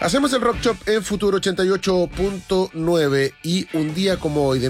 Hacemos el Rock Shop en Futuro 88.9 y un día como hoy de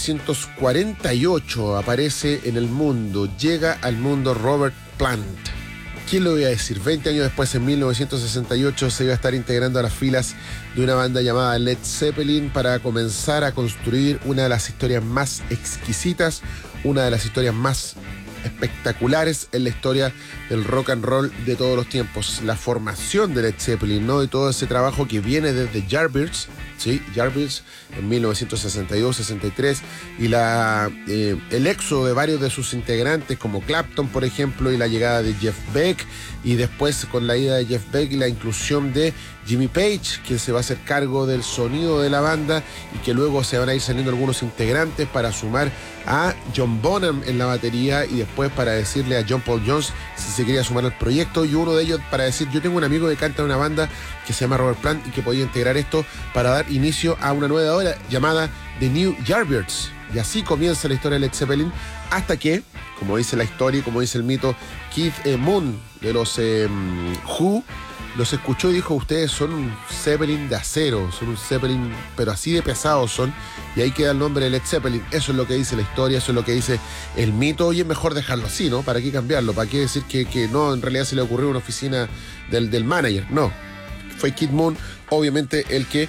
1948 aparece en el mundo, llega al mundo Robert Plant. ¿Quién lo iba a decir? 20 años después, en 1968, se iba a estar integrando a las filas de una banda llamada Led Zeppelin para comenzar a construir una de las historias más exquisitas, una de las historias más espectaculares en la historia del rock and roll de todos los tiempos. La formación de Led Zeppelin, ¿no? Y todo ese trabajo que viene desde Yardbirds, ¿sí? Yardbirds en 1962-63 y el éxodo de varios de sus integrantes como Clapton, por ejemplo, y la llegada de Jeff Beck, y después con la ida de Jeff Beck y la inclusión de Jimmy Page, que se va a hacer cargo del sonido de la banda, y que luego se van a ir saliendo algunos integrantes para sumar a John Bonham en la batería y después para decirle a John Paul Jones si se quería sumar al proyecto, y uno de ellos para decir: yo tengo un amigo que canta en una banda que se llama Robert Plant y que podía integrar esto para dar inicio a una nueva obra llamada The New Yardbirds. Y así comienza la historia de Led Zeppelin, hasta que, como dice la historia y como dice el mito, Keith Moon de los Who los escuchó y dijo: ustedes son un Zeppelin de acero, son un Zeppelin pero así de pesados son, y ahí queda el nombre de Led Zeppelin. Eso es lo que dice la historia, eso es lo que dice el mito, y es mejor dejarlo así, ¿no? ¿Para qué cambiarlo? ¿Para qué decir que no, en realidad se le ocurrió una oficina del manager? No, fue Keith Moon, obviamente, el que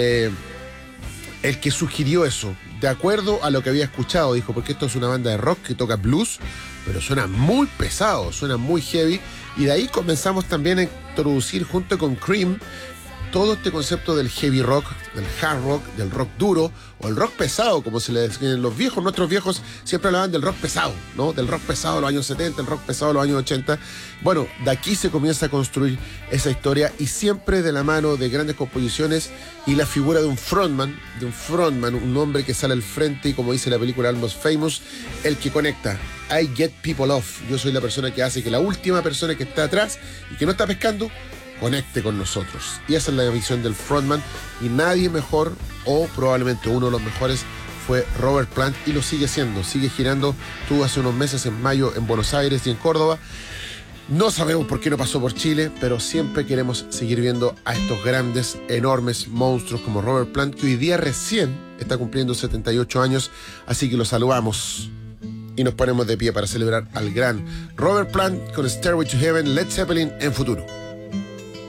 sugirió eso, de acuerdo a lo que había escuchado. Dijo: porque esto es una banda de rock que toca blues, pero suena muy pesado, suena muy heavy. Y de ahí comenzamos también a introducir junto con Cream todo este concepto del heavy rock, del hard rock, del rock duro o el rock pesado, como se le decía. Los viejos, nuestros viejos siempre hablaban del rock pesado, ¿no? Del rock pesado de los años 70, el rock pesado de los años 80. Bueno, de aquí se comienza a construir esa historia, y siempre de la mano de grandes composiciones y la figura de un frontman, un hombre que sale al frente y, como dice la película Almost Famous, el que conecta. I get people off. Yo soy la persona que hace que la última persona que está atrás y que no está pescando conecte con nosotros. Y esa es la visión del frontman, y nadie mejor, o probablemente uno de los mejores, fue Robert Plant, y lo sigue siendo. Sigue girando. Estuvo hace unos meses en mayo en Buenos Aires y en Córdoba. No sabemos por qué no pasó por Chile, pero siempre queremos seguir viendo a estos grandes, enormes monstruos como Robert Plant, que hoy día recién está cumpliendo 78 años, así que lo saludamos y nos ponemos de pie para celebrar al gran Robert Plant con Stairway to Heaven, Led Zeppelin en Futuro.